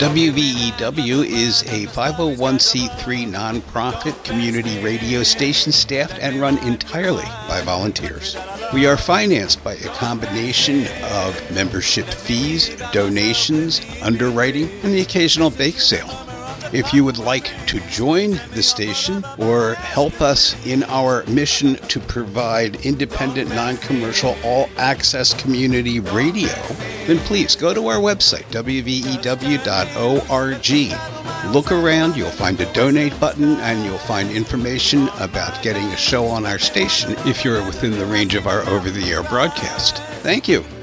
WVEW is a 501c3 nonprofit community radio station staffed and run entirely by volunteers. We are financed by a combination of membership fees, donations, underwriting, and the occasional bake sale. If you would like to join the station or help us in our mission to provide independent, non-commercial, all-access community radio, then please go to our website, wvew.org. Look around, you'll find a donate button, and you'll find information about getting a show on our station if you're within the range of our over-the-air broadcast. Thank you.